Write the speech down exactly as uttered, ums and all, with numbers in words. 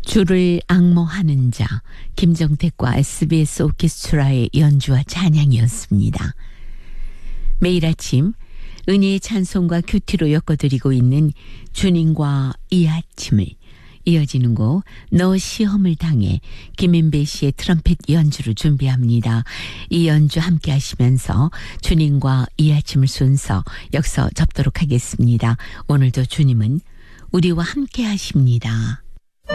주를 앙모하는 자 김정택과 에스비에스 오케스트라의 연주와 찬양이었습니다. 매일 아침 은혜의 찬송과 큐티로 엮어드리고 있는 주님과 이 아침을 이어지는 곡 너 시험을 당해 김인배 씨의 트럼펫 연주를 준비합니다. 이 연주 함께 하시면서 주님과 이 아침을 순서 역서 접도록 하겠습니다. 오늘도 주님은 우리와 함께 하십니다.